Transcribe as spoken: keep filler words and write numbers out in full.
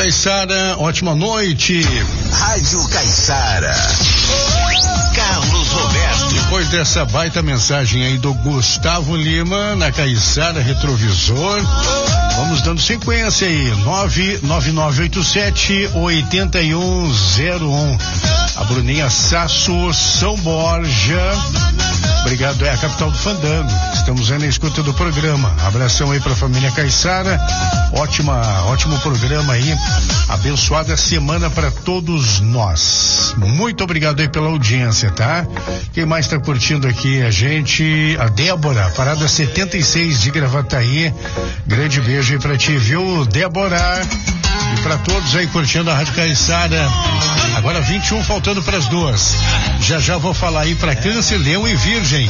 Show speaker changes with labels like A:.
A: Caiçara, ótima noite.
B: Rádio Caiçara. Carlos Roberto.
A: Depois dessa baita mensagem aí do Gustavo Lima na Caiçara Retrovisor, vamos dando sequência aí. nove nove nove oito sete oito um zero um. A Bruninha Sasso, São Borja. Obrigado, é a capital do Fandango. Estamos aí na escuta do programa. Abração aí pra família Caiçara. Ótima, ótimo programa aí. Abençoada semana para todos nós. Muito obrigado aí pela audiência, tá? Quem mais tá curtindo aqui a gente? A Débora, parada setenta e seis de Gravataí. Grande beijo aí pra ti, viu, Débora? E pra todos aí curtindo a Rádio Caiçara. Agora vinte e um faltando pras duas. Já já vou falar aí pra Câncer, Leão e Virgem.